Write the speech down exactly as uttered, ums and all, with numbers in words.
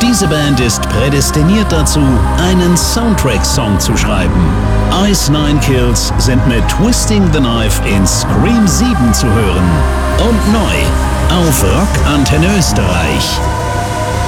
Diese Band ist prädestiniert dazu, einen Soundtrack-Song zu schreiben. Ice Nine Kills sind mit Twisting the Knife in Scream sieben zu hören. Und neu auf Rock Antenne Österreich.